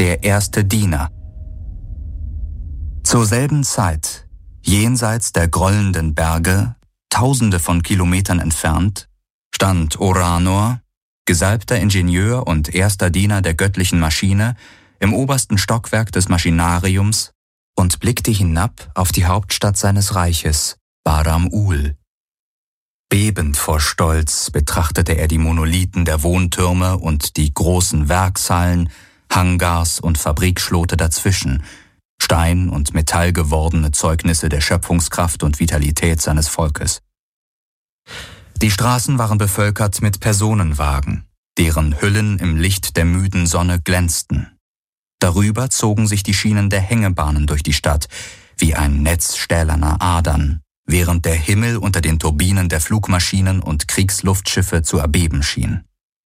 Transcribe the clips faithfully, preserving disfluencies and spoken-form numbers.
der erste Diener. Zur selben Zeit, jenseits der grollenden Berge, tausende von Kilometern entfernt, stand Oranor, gesalbter Ingenieur und erster Diener der göttlichen Maschine, im obersten Stockwerk des Maschinariums und blickte hinab auf die Hauptstadt seines Reiches, Baram-Ul. Bebend vor Stolz betrachtete er die Monolithen der Wohntürme und die großen Werkshallen, Hangars und Fabrikschlote dazwischen, Stein- und Metall gewordene Zeugnisse der Schöpfungskraft und Vitalität seines Volkes. Die Straßen waren bevölkert mit Personenwagen, deren Hüllen im Licht der müden Sonne glänzten. Darüber zogen sich die Schienen der Hängebahnen durch die Stadt, wie ein Netz stählerner Adern, während der Himmel unter den Turbinen der Flugmaschinen und Kriegsluftschiffe zu erbeben schien.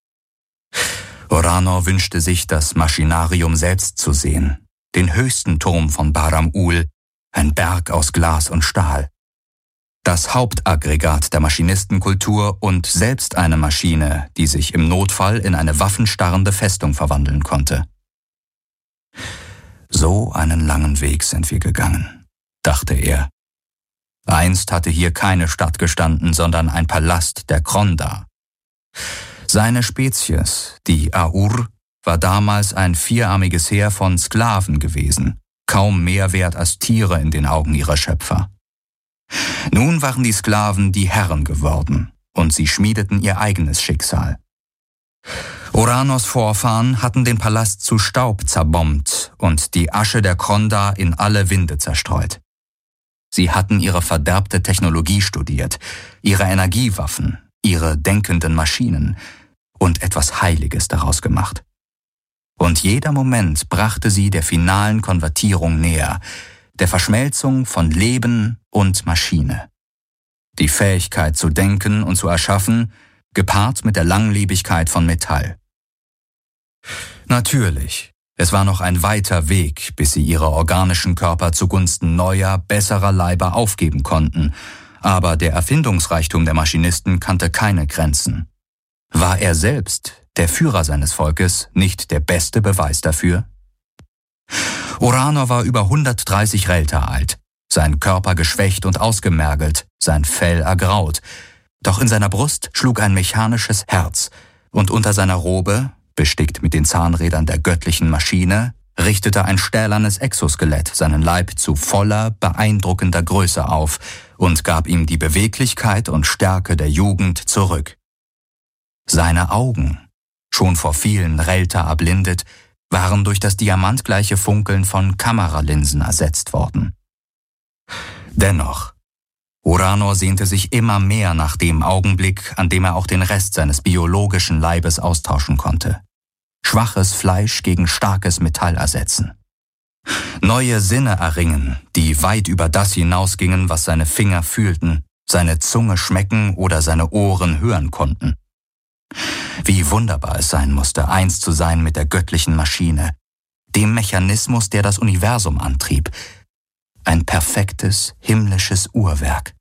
Oranor wünschte sich, das Maschinarium selbst zu sehen, den höchsten Turm von Baram-Ul, ein Berg aus Glas und Stahl. Das Hauptaggregat der Maschinistenkultur und selbst eine Maschine, die sich im Notfall in eine waffenstarrende Festung verwandeln konnte. So einen langen Weg sind wir gegangen, dachte er. Einst hatte hier keine Stadt gestanden, sondern ein Palast der Kronda. Seine Spezies, die Aur, war damals ein vierarmiges Heer von Sklaven gewesen, kaum mehr wert als Tiere in den Augen ihrer Schöpfer. Nun waren die Sklaven die Herren geworden und sie schmiedeten ihr eigenes Schicksal. Oranors Vorfahren hatten den Palast zu Staub zerbombt und die Asche der Kronda in alle Winde zerstreut. Sie hatten ihre verderbte Technologie studiert, ihre Energiewaffen, ihre denkenden Maschinen und etwas Heiliges daraus gemacht. Und jeder Moment brachte sie der finalen Konvertierung näher, der Verschmelzung von Leben und Maschine. Die Fähigkeit zu denken und zu erschaffen, gepaart mit der Langlebigkeit von Metall. Natürlich, es war noch ein weiter Weg, bis sie ihre organischen Körper zugunsten neuer, besserer Leiber aufgeben konnten, aber der Erfindungsreichtum der Maschinisten kannte keine Grenzen. War er selbst, der Führer seines Volkes, nicht der beste Beweis dafür? Oranor war über hundertdreißig Relter alt, sein Körper geschwächt und ausgemergelt, sein Fell ergraut, doch in seiner Brust schlug ein mechanisches Herz, und unter seiner Robe, bestickt mit den Zahnrädern der göttlichen Maschine, richtete ein stählernes Exoskelett seinen Leib zu voller, beeindruckender Größe auf und gab ihm die Beweglichkeit und Stärke der Jugend zurück. Seine Augen, schon vor vielen Relter erblindet, waren durch das diamantgleiche Funkeln von Kameralinsen ersetzt worden. Dennoch, Oranor sehnte sich immer mehr nach dem Augenblick, an dem er auch den Rest seines biologischen Leibes austauschen konnte. Schwaches Fleisch gegen starkes Metall ersetzen. Neue Sinne erringen, die weit über das hinausgingen, was seine Finger fühlten, seine Zunge schmecken oder seine Ohren hören konnten. Wie wunderbar es sein musste, eins zu sein mit der göttlichen Maschine, dem Mechanismus, der das Universum antrieb. Ein perfektes, himmlisches Uhrwerk.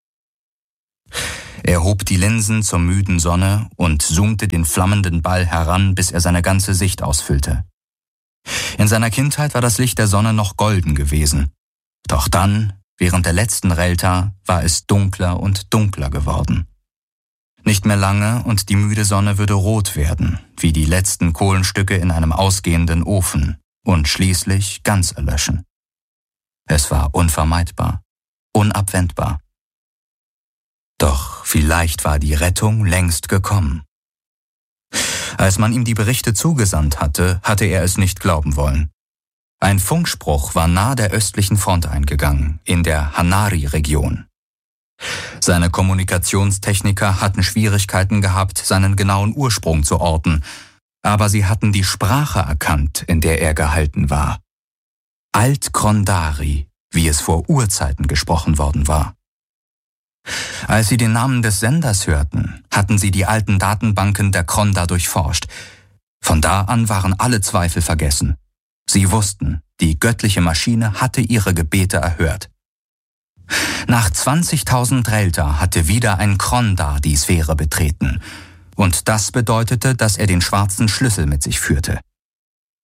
Er hob die Linsen zur müden Sonne und zoomte den flammenden Ball heran, bis er seine ganze Sicht ausfüllte. In seiner Kindheit war das Licht der Sonne noch golden gewesen. Doch dann, während der letzten Relta, war es dunkler und dunkler geworden. Nicht mehr lange und die müde Sonne würde rot werden, wie die letzten Kohlenstücke in einem ausgehenden Ofen, und schließlich ganz erlöschen. Es war unvermeidbar, unabwendbar. Doch vielleicht war die Rettung längst gekommen. Als man ihm die Berichte zugesandt hatte, hatte er es nicht glauben wollen. Ein Funkspruch war nahe der östlichen Front eingegangen, in der Hanari-Region. Seine Kommunikationstechniker hatten Schwierigkeiten gehabt, seinen genauen Ursprung zu orten, aber sie hatten die Sprache erkannt, in der er gehalten war. Alt-Krondari, wie es vor Urzeiten gesprochen worden war. Als sie den Namen des Senders hörten, hatten sie die alten Datenbanken der Kronda durchforscht. Von da an waren alle Zweifel vergessen. Sie wussten, die göttliche Maschine hatte ihre Gebete erhört. Nach zwanzigtausend Relta hatte wieder ein Kronda die Sphäre betreten, und das bedeutete, dass er den schwarzen Schlüssel mit sich führte.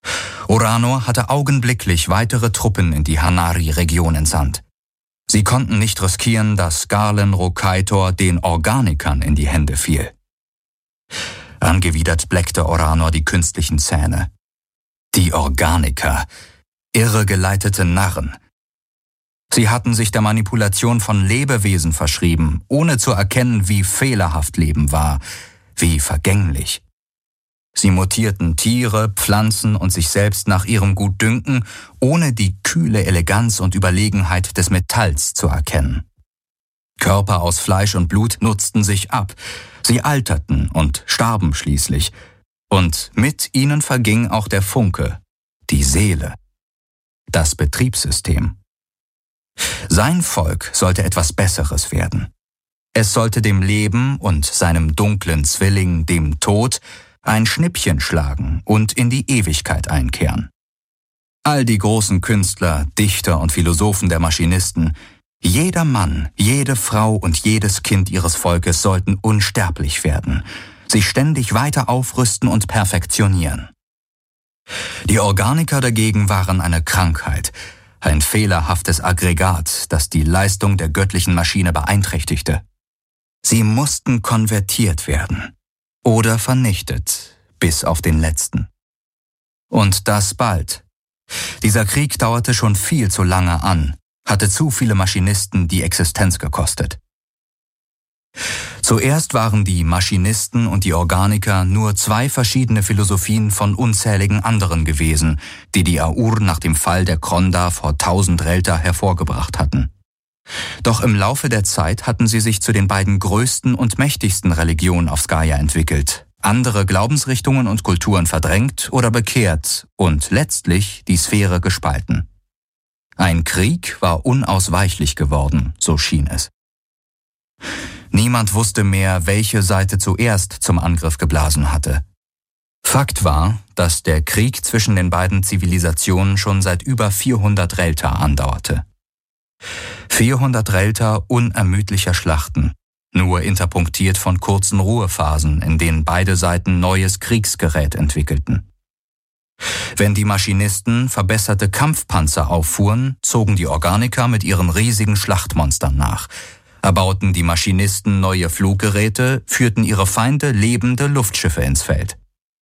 Oranor hatte augenblicklich weitere Truppen in die Hanari-Region entsandt. Sie konnten nicht riskieren, dass Garlen Rokaitor den Organikern in die Hände fiel. Angewidert bleckte Oranor die künstlichen Zähne. Die Organiker, irregeleitete Narren. Sie hatten sich der Manipulation von Lebewesen verschrieben, ohne zu erkennen, wie fehlerhaft Leben war, wie vergänglich. Sie mutierten Tiere, Pflanzen und sich selbst nach ihrem Gutdünken, ohne die kühle Eleganz und Überlegenheit des Metalls zu erkennen. Körper aus Fleisch und Blut nutzten sich ab, sie alterten und starben schließlich, und mit ihnen verging auch der Funke, die Seele, das Betriebssystem. Sein Volk sollte etwas Besseres werden. Es sollte dem Leben und seinem dunklen Zwilling, dem Tod, ein Schnippchen schlagen und in die Ewigkeit einkehren. All die großen Künstler, Dichter und Philosophen der Maschinisten, jeder Mann, jede Frau und jedes Kind ihres Volkes sollten unsterblich werden, sich ständig weiter aufrüsten und perfektionieren. Die Organiker dagegen waren eine Krankheit, ein fehlerhaftes Aggregat, das die Leistung der göttlichen Maschine beeinträchtigte. Sie mussten konvertiert werden oder vernichtet, bis auf den letzten. Und das bald. Dieser Krieg dauerte schon viel zu lange an, hatte zu viele Maschinisten die Existenz gekostet. Zuerst waren die Maschinisten und die Organiker nur zwei verschiedene Philosophien von unzähligen anderen gewesen, die die Aur nach dem Fall der Kronda vor tausend Relta hervorgebracht hatten. Doch im Laufe der Zeit hatten sie sich zu den beiden größten und mächtigsten Religionen auf Skaya entwickelt, andere Glaubensrichtungen und Kulturen verdrängt oder bekehrt und letztlich die Sphäre gespalten. Ein Krieg war unausweichlich geworden, so schien es. Niemand wusste mehr, welche Seite zuerst zum Angriff geblasen hatte. Fakt war, dass der Krieg zwischen den beiden Zivilisationen schon seit über vierhundert Relta andauerte. vierhundert Relta unermüdlicher Schlachten, nur interpunktiert von kurzen Ruhephasen, in denen beide Seiten neues Kriegsgerät entwickelten. Wenn die Maschinisten verbesserte Kampfpanzer auffuhren, zogen die Organiker mit ihren riesigen Schlachtmonstern nach, erbauten die Maschinisten neue Fluggeräte, führten ihre Feinde lebende Luftschiffe ins Feld.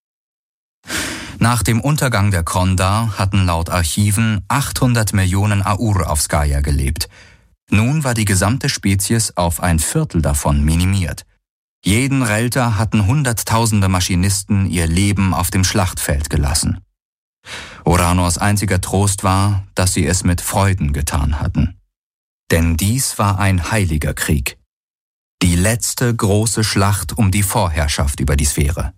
Nach dem Untergang der Kronda hatten laut Archiven achthundert Millionen Aur auf Skaya gelebt. Nun war die gesamte Spezies auf ein Viertel davon minimiert. Jeden Relta hatten Hunderttausende Maschinisten ihr Leben auf dem Schlachtfeld gelassen. Oranors einziger Trost war, dass sie es mit Freuden getan hatten. Denn dies war ein heiliger Krieg. Die letzte große Schlacht um die Vorherrschaft über die Sphäre.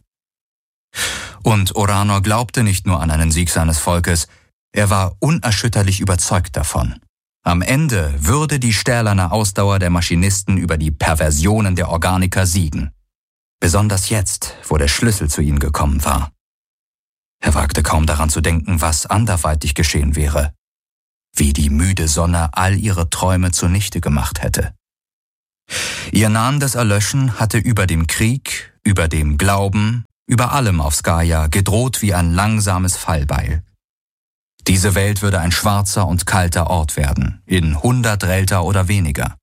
Und Oranor glaubte nicht nur an einen Sieg seines Volkes, er war unerschütterlich überzeugt davon. Am Ende würde die stählerne Ausdauer der Maschinisten über die Perversionen der Organiker siegen. Besonders jetzt, wo der Schlüssel zu ihnen gekommen war. Er wagte kaum daran zu denken, was anderweitig geschehen wäre. Wie die müde Sonne all ihre Träume zunichte gemacht hätte. Ihr nahendes Erlöschen hatte über dem Krieg, über dem Glauben, über allem auf Skaya gedroht wie ein langsames Fallbeil. Diese Welt würde ein schwarzer und kalter Ort werden, in hundert Relta oder weniger.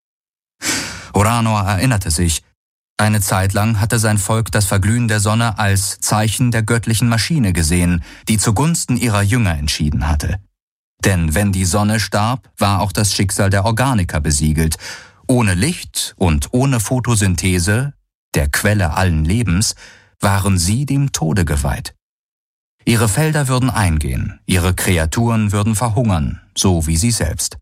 Oranor erinnerte sich, eine Zeit lang hatte sein Volk das Verglühen der Sonne als Zeichen der göttlichen Maschine gesehen, die zugunsten ihrer Jünger entschieden hatte. Denn wenn die Sonne starb, war auch das Schicksal der Organiker besiegelt. Ohne Licht und ohne Photosynthese, der Quelle allen Lebens, waren sie dem Tode geweiht. Ihre Felder würden eingehen, ihre Kreaturen würden verhungern, so wie sie selbst.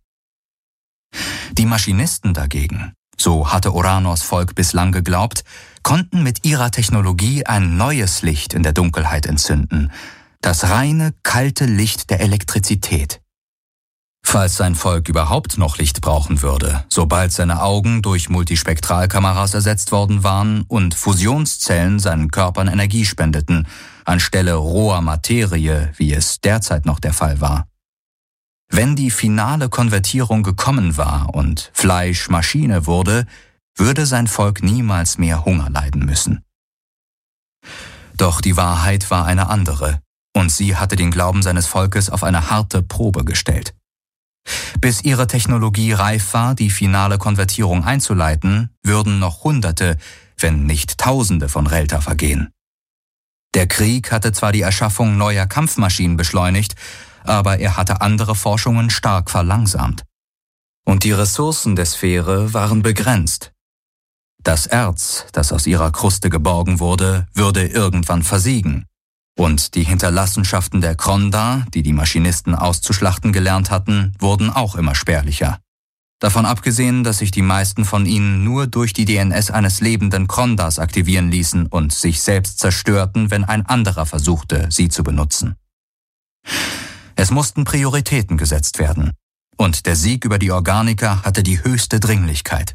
Die Maschinisten dagegen, so hatte Oranors Volk bislang geglaubt, konnten mit ihrer Technologie ein neues Licht in der Dunkelheit entzünden, das reine, kalte Licht der Elektrizität. Falls sein Volk überhaupt noch Licht brauchen würde, sobald seine Augen durch Multispektralkameras ersetzt worden waren und Fusionszellen seinen Körpern Energie spendeten, anstelle roher Materie, wie es derzeit noch der Fall war. Wenn die finale Konvertierung gekommen war und Fleisch Maschine wurde, würde sein Volk niemals mehr Hunger leiden müssen. Doch die Wahrheit war eine andere. und sie hatte den Glauben seines Volkes auf eine harte Probe gestellt. Bis ihre Technologie reif war, die finale Konvertierung einzuleiten, würden noch Hunderte, wenn nicht Tausende von Relta vergehen. Der Krieg hatte zwar die Erschaffung neuer Kampfmaschinen beschleunigt, aber er hatte andere Forschungen stark verlangsamt. Und die Ressourcen der Sphäre waren begrenzt. Das Erz, das aus ihrer Kruste geborgen wurde, würde irgendwann versiegen. Und die Hinterlassenschaften der Kronda, die die Maschinisten auszuschlachten gelernt hatten, wurden auch immer spärlicher. Davon abgesehen, dass sich die meisten von ihnen nur durch die D N S eines lebenden Krondas aktivieren ließen und sich selbst zerstörten, wenn ein anderer versuchte, sie zu benutzen. Es mussten Prioritäten gesetzt werden, und der Sieg über die Organiker hatte die höchste Dringlichkeit.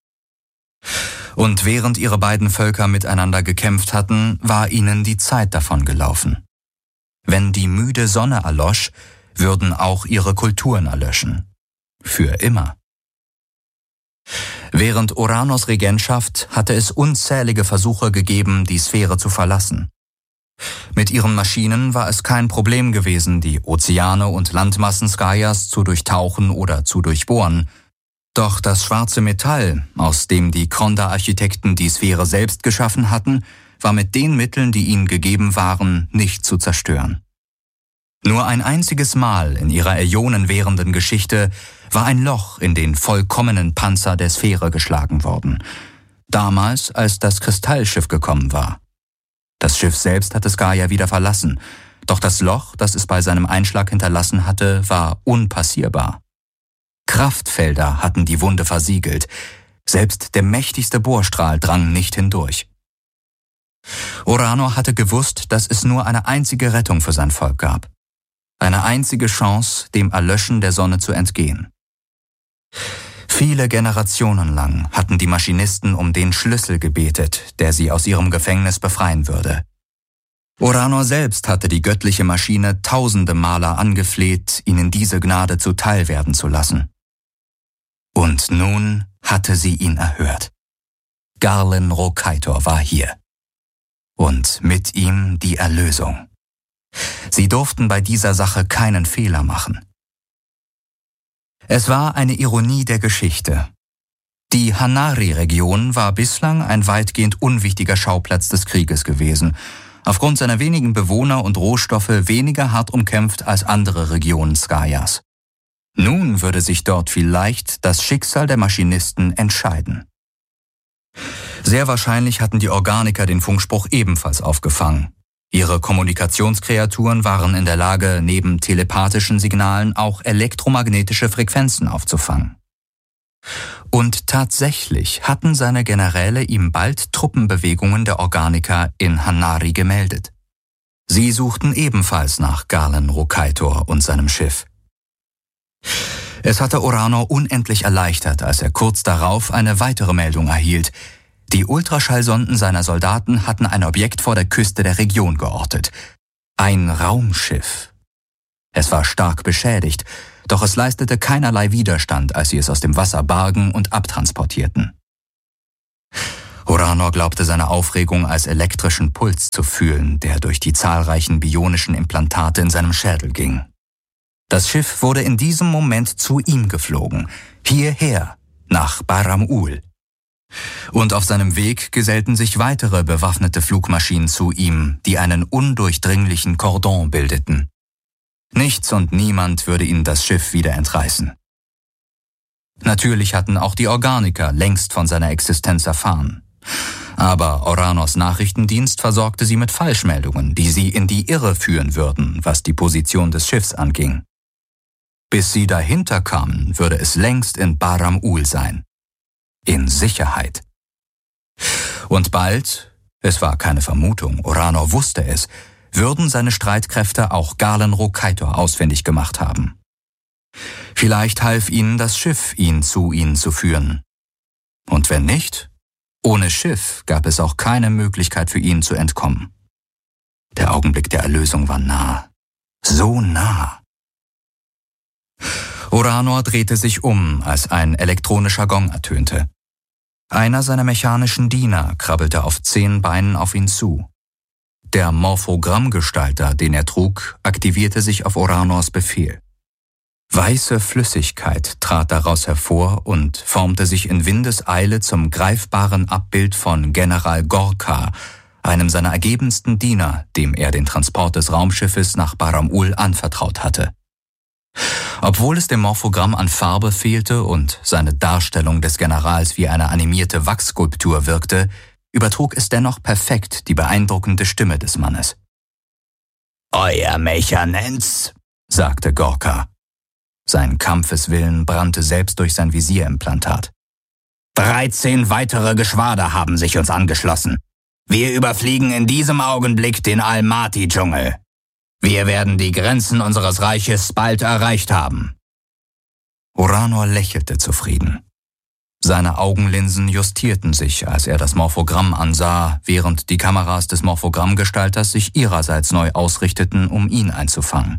Und während ihre beiden Völker miteinander gekämpft hatten, war ihnen die Zeit davon gelaufen. Wenn die müde Sonne erlosch, würden auch ihre Kulturen erlöschen. Für immer. Während Oranos Regentschaft hatte es unzählige Versuche gegeben, die Sphäre zu verlassen. Mit ihren Maschinen war es kein Problem gewesen, die Ozeane und Landmassen Skaias zu durchtauchen oder zu durchbohren. Doch das schwarze Metall, aus dem die Kronda-Architekten die Sphäre selbst geschaffen hatten, war mit den Mitteln, die ihnen gegeben waren, nicht zu zerstören. Nur ein einziges Mal in ihrer äonenwährenden Geschichte war ein Loch in den vollkommenen Panzer der Sphäre geschlagen worden. Damals, als das Kristallschiff gekommen war. Das Schiff selbst hatte Skaia wieder verlassen, doch das Loch, das es bei seinem Einschlag hinterlassen hatte, war unpassierbar. Kraftfelder hatten die Wunde versiegelt, selbst der mächtigste Bohrstrahl drang nicht hindurch. Orano hatte gewusst, dass es nur eine einzige Rettung für sein Volk gab. Eine einzige Chance, dem Erlöschen der Sonne zu entgehen. Viele Generationen lang hatten die Maschinisten um den Schlüssel gebetet, der sie aus ihrem Gefängnis befreien würde. Orano selbst hatte die göttliche Maschine tausende Maler angefleht, ihnen diese Gnade zuteil werden zu lassen. Und nun hatte sie ihn erhört. Garlen Rokaitor war hier. Und mit ihm die Erlösung. Sie durften bei dieser Sache keinen Fehler machen. Es war eine Ironie der Geschichte. Die Hanari-Region war bislang ein weitgehend unwichtiger Schauplatz des Krieges gewesen, aufgrund seiner wenigen Bewohner und Rohstoffe weniger hart umkämpft als andere Regionen Skaias. Nun würde sich dort vielleicht das Schicksal der Maschinisten entscheiden. Sehr wahrscheinlich hatten die Organiker den Funkspruch ebenfalls aufgefangen. Ihre Kommunikationskreaturen waren in der Lage, neben telepathischen Signalen auch elektromagnetische Frequenzen aufzufangen. Und tatsächlich hatten seine Generäle ihm bald Truppenbewegungen der Organiker in Hanari gemeldet. Sie suchten ebenfalls nach Garlen Rokaitor und seinem Schiff. Es hatte Orano unendlich erleichtert, als er kurz darauf eine weitere Meldung erhielt. Die Ultraschallsonden seiner Soldaten hatten ein Objekt vor der Küste der Region geortet. Ein Raumschiff. Es war stark beschädigt, doch es leistete keinerlei Widerstand, als sie es aus dem Wasser bargen und abtransportierten. Orano glaubte seine Aufregung als elektrischen Puls zu fühlen, der durch die zahlreichen bionischen Implantate in seinem Schädel ging. Das Schiff wurde in diesem Moment zu ihm geflogen, hierher, nach Baram-Ul. Und auf seinem Weg gesellten sich weitere bewaffnete Flugmaschinen zu ihm, die einen undurchdringlichen Kordon bildeten. Nichts und niemand würde ihnen das Schiff wieder entreißen. Natürlich hatten auch die Organiker längst von seiner Existenz erfahren. Aber Oranos Nachrichtendienst versorgte sie mit Falschmeldungen, die sie in die Irre führen würden, was die Position des Schiffs anging. Bis sie dahinter kamen, würde es längst in Baram-Ul sein. In Sicherheit. Und bald, es war keine Vermutung, Orano wusste es, würden seine Streitkräfte auch Garlen Rokaitor ausfindig gemacht haben. Vielleicht half ihnen das Schiff, ihn zu ihnen zu führen. Und wenn nicht, ohne Schiff gab es auch keine Möglichkeit für ihn zu entkommen. Der Augenblick der Erlösung war nah. So nah. Orano drehte sich um, als ein elektronischer Gong ertönte. Einer seiner mechanischen Diener krabbelte auf zehn Beinen auf ihn zu. Der Morphogrammgestalter, den er trug, aktivierte sich auf Oranors Befehl. Weiße Flüssigkeit trat daraus hervor und formte sich in Windeseile zum greifbaren Abbild von General Gorka, einem seiner ergebensten Diener, dem er den Transport des Raumschiffes nach Barramull anvertraut hatte. Obwohl es dem Morphogramm an Farbe fehlte und seine Darstellung des Generals wie eine animierte Wachsskulptur wirkte, übertrug es dennoch perfekt die beeindruckende Stimme des Mannes. »Euer Mechanenz«, sagte Gorka. Sein Kampfeswillen brannte selbst durch sein Visierimplantat. »Dreizehn weitere Geschwader haben sich uns angeschlossen. Wir überfliegen in diesem Augenblick den Almaty-Dschungel. Wir werden die Grenzen unseres Reiches bald erreicht haben.« Oranor lächelte zufrieden. Seine Augenlinsen justierten sich, als er das Morphogramm ansah, während die Kameras des Morphogrammgestalters sich ihrerseits neu ausrichteten, um ihn einzufangen.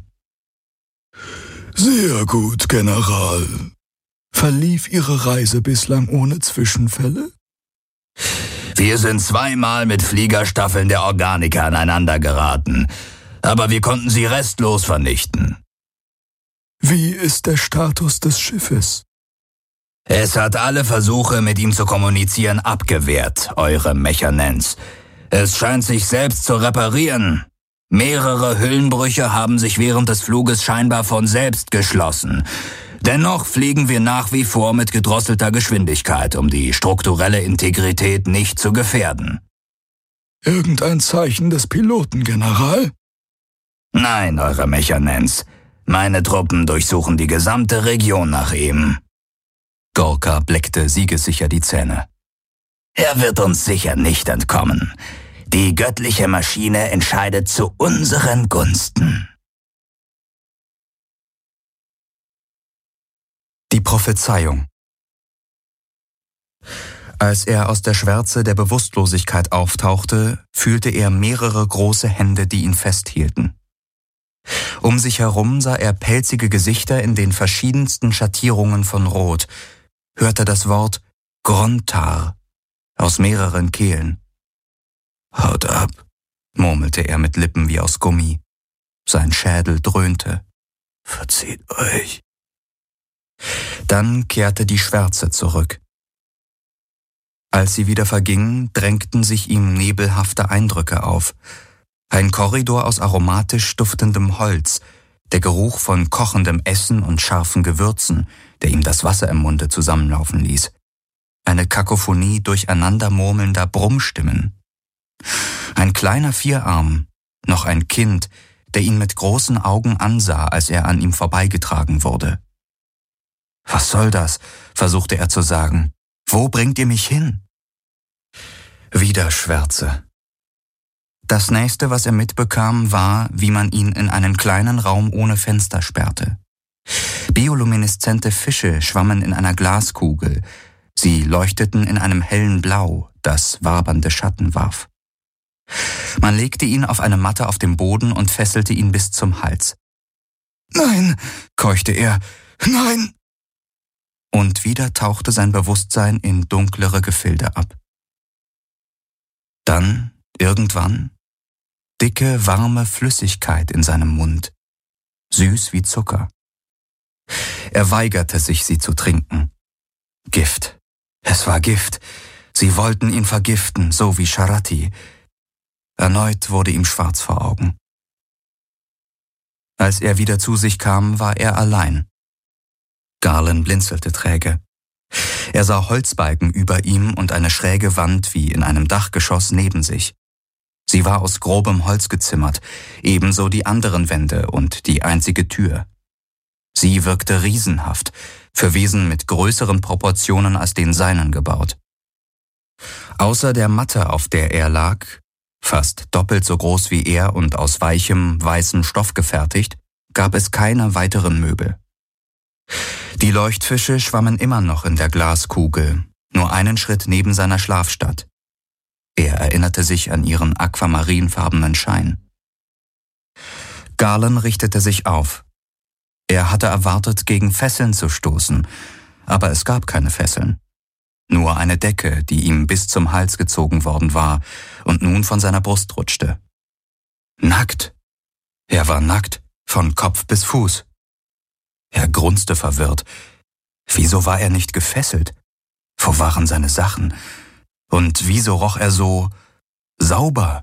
»Sehr gut, General. Verlief Ihre Reise bislang ohne Zwischenfälle?« »Wir sind zweimal mit Fliegerstaffeln der Organiker aneinander geraten, aber wir konnten sie restlos vernichten.« »Wie ist der Status des Schiffes?« »Es hat alle Versuche, mit ihm zu kommunizieren, abgewehrt, Eure Mechanenz. Es scheint sich selbst zu reparieren. Mehrere Hüllenbrüche haben sich während des Fluges scheinbar von selbst geschlossen. Dennoch fliegen wir nach wie vor mit gedrosselter Geschwindigkeit, um die strukturelle Integrität nicht zu gefährden.« »Irgendein Zeichen des Piloten, General?« »Nein, Eure Mechanenz. Meine Truppen durchsuchen die gesamte Region nach ihm.« Gorka bleckte siegessicher die Zähne. »Er wird uns sicher nicht entkommen. Die göttliche Maschine entscheidet zu unseren Gunsten.« Die Prophezeiung. Als er aus der Schwärze der Bewusstlosigkeit auftauchte, fühlte er mehrere große Hände, die ihn festhielten. Um sich herum sah er pelzige Gesichter in den verschiedensten Schattierungen von Rot, hörte das Wort Grontar aus mehreren Kehlen. »Haut ab«, murmelte er mit Lippen wie aus Gummi. Sein Schädel dröhnte. »Verzieht euch.« Dann kehrte die Schwärze zurück. Als sie wieder verging, drängten sich ihm nebelhafte Eindrücke auf. Ein Korridor aus aromatisch duftendem Holz, der Geruch von kochendem Essen und scharfen Gewürzen, der ihm das Wasser im Munde zusammenlaufen ließ. Eine Kakophonie durcheinander murmelnder Brummstimmen. Ein kleiner Vierarm, noch ein Kind, der ihn mit großen Augen ansah, als er an ihm vorbeigetragen wurde. »Was soll das?« versuchte er zu sagen. »Wo bringt ihr mich hin?« Wieder Schwärze. Das nächste, was er mitbekam, war, wie man ihn in einen kleinen Raum ohne Fenster sperrte. Biolumineszente Fische schwammen in einer Glaskugel. Sie leuchteten in einem hellen Blau, das wabernde Schatten warf. Man legte ihn auf eine Matte auf dem Boden und fesselte ihn bis zum Hals. »Nein«, keuchte er, »nein!« Und wieder tauchte sein Bewusstsein in dunklere Gefilde ab. Dann, irgendwann, dicke, warme Flüssigkeit in seinem Mund, süß wie Zucker. Er weigerte sich, sie zu trinken. Gift. Es war Gift. Sie wollten ihn vergiften, so wie Sharati. Erneut wurde ihm schwarz vor Augen. Als er wieder zu sich kam, war er allein. Garland blinzelte träge. Er sah Holzbalken über ihm und eine schräge Wand wie in einem Dachgeschoss neben sich. Sie war aus grobem Holz gezimmert, ebenso die anderen Wände und die einzige Tür. Sie wirkte riesenhaft, für Wesen mit größeren Proportionen als den seinen gebaut. Außer der Matte, auf der er lag, fast doppelt so groß wie er und aus weichem, weißem Stoff gefertigt, gab es keine weiteren Möbel. Die Leuchtfische schwammen immer noch in der Glaskugel, nur einen Schritt neben seiner Schlafstatt. Er erinnerte sich an ihren aquamarinfarbenen Schein. Garland richtete sich auf. Er hatte erwartet, gegen Fesseln zu stoßen, aber es gab keine Fesseln. Nur eine Decke, die ihm bis zum Hals gezogen worden war und nun von seiner Brust rutschte. Nackt. Er war nackt, von Kopf bis Fuß. Er grunzte verwirrt. Wieso war er nicht gefesselt? Wo waren seine Sachen? Und wieso roch er so sauber?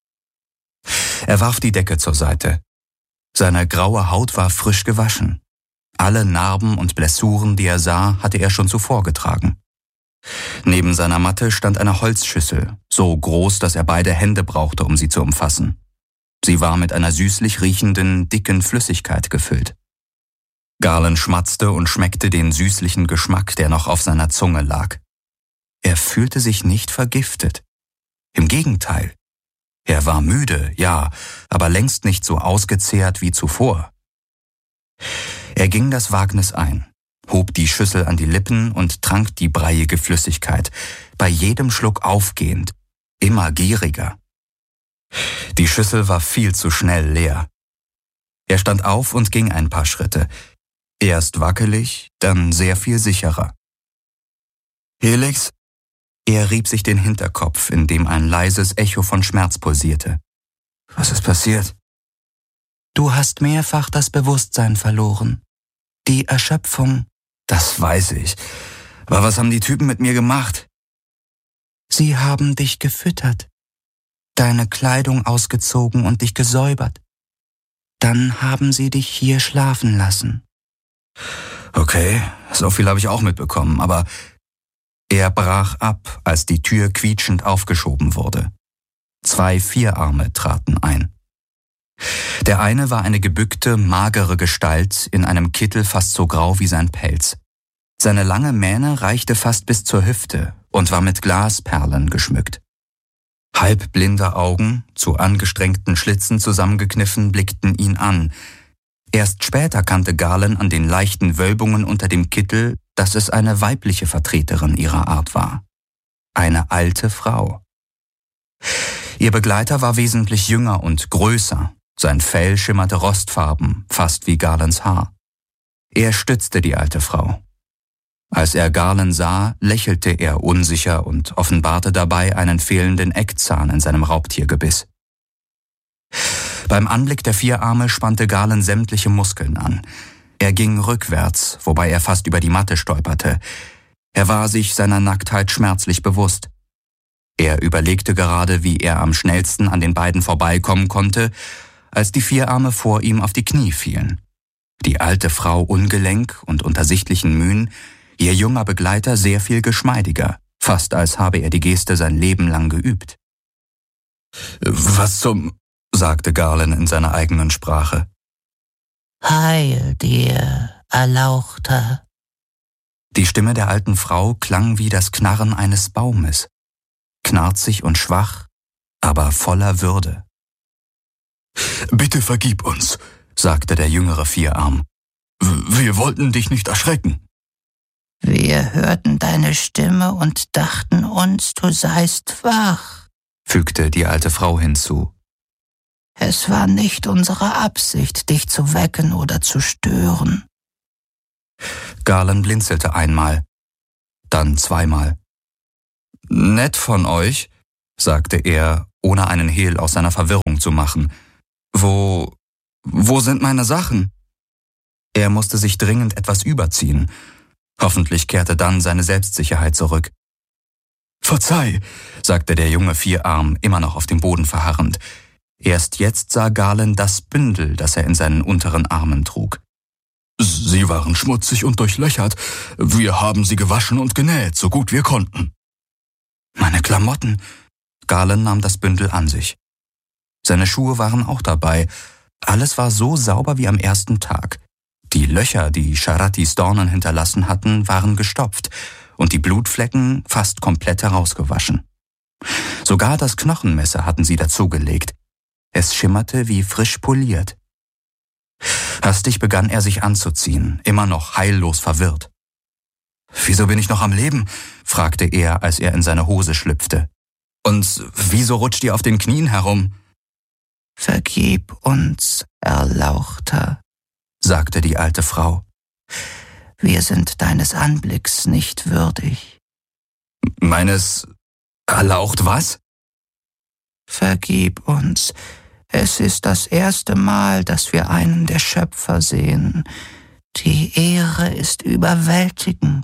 Er warf die Decke zur Seite. Seine graue Haut war frisch gewaschen. Alle Narben und Blessuren, die er sah, hatte er schon zuvor getragen. Neben seiner Matte stand eine Holzschüssel, so groß, dass er beide Hände brauchte, um sie zu umfassen. Sie war mit einer süßlich riechenden, dicken Flüssigkeit gefüllt. Garland schmatzte und schmeckte den süßlichen Geschmack, der noch auf seiner Zunge lag. Er fühlte sich nicht vergiftet. Im Gegenteil. Er war müde, ja, aber längst nicht so ausgezehrt wie zuvor. Er ging das Wagnis ein, hob die Schüssel an die Lippen und trank die breiige Flüssigkeit, bei jedem Schluck aufgehend, immer gieriger. Die Schüssel war viel zu schnell leer. Er stand auf und ging ein paar Schritte, erst wackelig, dann sehr viel sicherer. »Helix?« Er rieb sich den Hinterkopf, in dem ein leises Echo von Schmerz pulsierte. »Was ist passiert?« »Du hast mehrfach das Bewusstsein verloren. Die Erschöpfung.« »Das weiß ich. Aber was haben die Typen mit mir gemacht?« »Sie haben dich gefüttert, deine Kleidung ausgezogen und dich gesäubert. Dann haben sie dich hier schlafen lassen.« »Okay, so viel habe ich auch mitbekommen, aber...« Er brach ab, als die Tür quietschend aufgeschoben wurde. Zwei Vierarme traten ein. Der eine war eine gebückte, magere Gestalt in einem Kittel fast so grau wie sein Pelz. Seine lange Mähne reichte fast bis zur Hüfte und war mit Glasperlen geschmückt. Halbblinde Augen, zu angestrengten Schlitzen zusammengekniffen, blickten ihn an. Erst später kannte Garland an den leichten Wölbungen unter dem Kittel, dass es eine weibliche Vertreterin ihrer Art war. Eine alte Frau. Ihr Begleiter war wesentlich jünger und größer. Sein Fell schimmerte rostfarben, fast wie Garlands Haar. Er stützte die alte Frau. Als er Garland sah, lächelte er unsicher und offenbarte dabei einen fehlenden Eckzahn in seinem Raubtiergebiss. Beim Anblick der Vierarme spannte Garland sämtliche Muskeln an. Er ging rückwärts, wobei er fast über die Matte stolperte. Er war sich seiner Nacktheit schmerzlich bewusst. Er überlegte gerade, wie er am schnellsten an den beiden vorbeikommen konnte, als die Vierarme vor ihm auf die Knie fielen. Die alte Frau ungelenk und unter sichtlichen Mühen, ihr junger Begleiter sehr viel geschmeidiger, fast als habe er die Geste sein Leben lang geübt. »Was zum...« sagte Garland in seiner eigenen Sprache. »Heil dir, Erlauchter.« Die Stimme der alten Frau klang wie das Knarren eines Baumes, knarzig und schwach, aber voller Würde. »Bitte vergib uns«, sagte der jüngere Vierarm. »Wir wollten dich nicht erschrecken.« »Wir hörten deine Stimme und dachten uns, du seist wach«, fügte die alte Frau hinzu. »Es war nicht unsere Absicht, dich zu wecken oder zu stören.« Garland blinzelte einmal, dann zweimal. »Nett von euch«, sagte er, ohne einen Hehl aus seiner Verwirrung zu machen. »Wo... wo sind meine Sachen?« Er musste sich dringend etwas überziehen. Hoffentlich kehrte dann seine Selbstsicherheit zurück. »Verzeih«, sagte der junge Vierarm, immer noch auf dem Boden verharrend. Erst jetzt sah Garland das Bündel, das er in seinen unteren Armen trug. »Sie waren schmutzig und durchlöchert. Wir haben sie gewaschen und genäht, so gut wir konnten.« »Meine Klamotten!« Garland nahm das Bündel an sich. Seine Schuhe waren auch dabei. Alles war so sauber wie am ersten Tag. Die Löcher, die Sharatis Dornen hinterlassen hatten, waren gestopft und die Blutflecken fast komplett herausgewaschen. Sogar das Knochenmesser hatten sie dazugelegt. Es schimmerte wie frisch poliert. Hastig begann er sich anzuziehen, immer noch heillos verwirrt. »Wieso bin ich noch am Leben?« fragte er, als er in seine Hose schlüpfte. »Und wieso rutscht ihr auf den Knien herum?« »Vergib uns, Erlauchter«, sagte die alte Frau. »Wir sind deines Anblicks nicht würdig.« »Meines... erlaucht was?« »Vergib uns, Es ist das erste Mal, dass wir einen der Schöpfer sehen. Die Ehre ist überwältigend.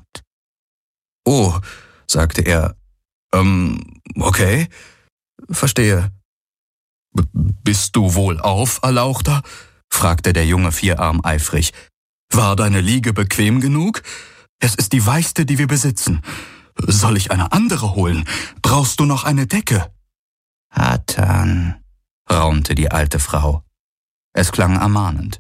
Oh, sagte er. Ähm, okay, verstehe. B- bist du wohlauf, Erlauchter? Fragte der junge Vierarm eifrig. War deine Liege bequem genug? Es ist die weichste, die wir besitzen. Soll ich eine andere holen? Brauchst du noch eine Decke? Hatan, raunte die alte Frau. Es klang ermahnend.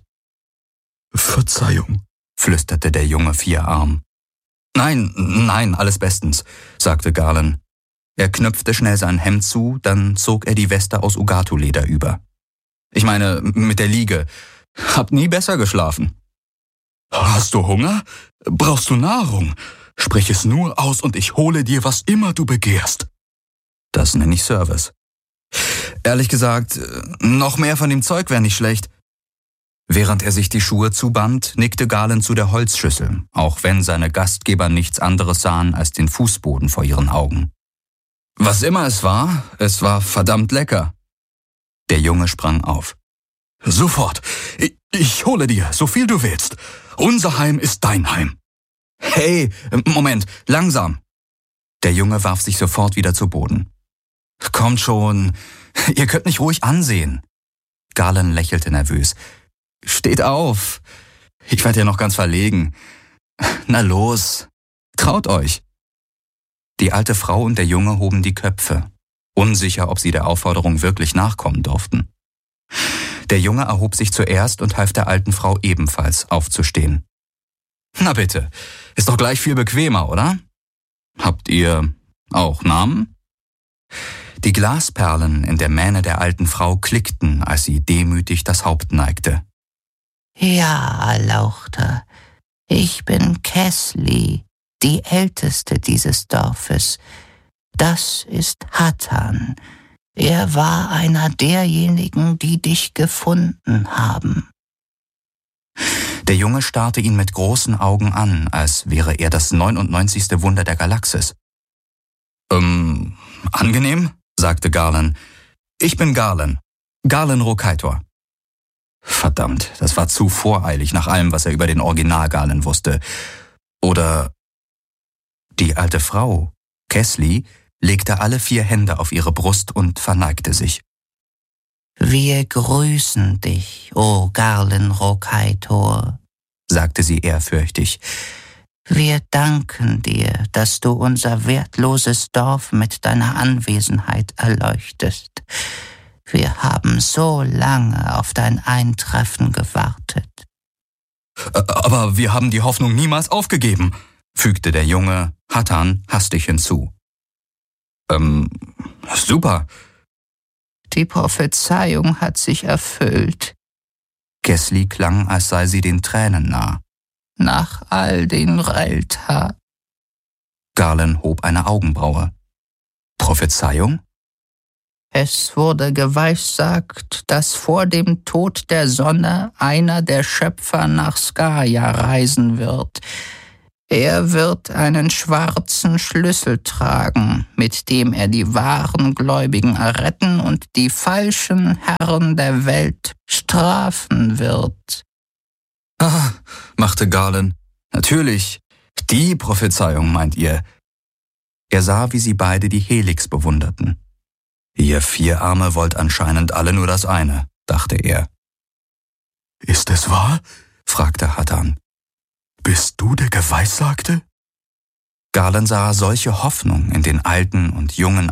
Verzeihung, flüsterte der junge Vierarm. Nein, nein, alles bestens, sagte Galen. Er knöpfte schnell sein Hemd zu, dann zog er die Weste aus Ugatu-Leder über. Ich meine, mit der Liege. Hab nie besser geschlafen. Hast du Hunger? Brauchst du Nahrung? Sprich es nur aus und ich hole dir, was immer du begehrst. Das nenne ich Service. Ehrlich gesagt, noch mehr von dem Zeug wäre nicht schlecht. Während er sich die Schuhe zuband, nickte Galen zu der Holzschüssel, auch wenn seine Gastgeber nichts anderes sahen als den Fußboden vor ihren Augen. Was immer es war, es war verdammt lecker. Der Junge sprang auf. Sofort. Ich, ich hole dir, so viel du willst. Unser Heim ist dein Heim. Hey, Moment, langsam. Der Junge warf sich sofort wieder zu Boden. Kommt schon, ihr könnt mich ruhig ansehen. Galen lächelte nervös. Steht auf. Ich werde ja noch ganz verlegen. Na los, traut euch. Die alte Frau und der Junge hoben die Köpfe, unsicher, ob sie der Aufforderung wirklich nachkommen durften. Der Junge erhob sich zuerst und half der alten Frau ebenfalls aufzustehen. Na bitte, ist doch gleich viel bequemer, oder? Habt ihr auch Namen? Die Glasperlen in der Mähne der alten Frau klickten, als sie demütig das Haupt neigte. Ja, Erlauchter, ich bin Kesli, die Älteste dieses Dorfes. Das ist Hatan. Er war einer derjenigen, die dich gefunden haben. Der Junge starrte ihn mit großen Augen an, als wäre er das neunundneunzigste Wunder der Galaxis. Ähm, angenehm, sagte Galen. Ich bin Galen. Galen Rokaitor. Verdammt, das war zu voreilig nach allem, was er über den Original-Galen wusste. Oder die alte Frau, Kesli, legte alle vier Hände auf ihre Brust und verneigte sich. Wir grüßen dich, o Galen Rokaitor, sagte sie ehrfürchtig. Wir danken dir, dass du unser wertloses Dorf mit deiner Anwesenheit erleuchtest. Wir haben so lange auf dein Eintreffen gewartet. Aber wir haben die Hoffnung niemals aufgegeben, fügte der Junge Hatan hastig hinzu. Ähm, super. Die Prophezeiung hat sich erfüllt. Kesli klang, als sei sie den Tränen nah. Nach all den Relta. Galen hob eine Augenbraue. Prophezeiung? Es wurde geweissagt, dass vor dem Tod der Sonne einer der Schöpfer nach Skaya reisen wird. Er wird einen schwarzen Schlüssel tragen, mit dem er die wahren Gläubigen erretten und die falschen Herren der Welt strafen wird. Ah, machte Galen. Natürlich, die Prophezeiung meint ihr. Er sah, wie sie beide die Helix bewunderten. Ihr Vierarme wollt anscheinend alle nur das eine, dachte er. Ist es wahr? fragte Hatan. Bist du der Geweissagte? Galen sah solche Hoffnung in den alten und jungen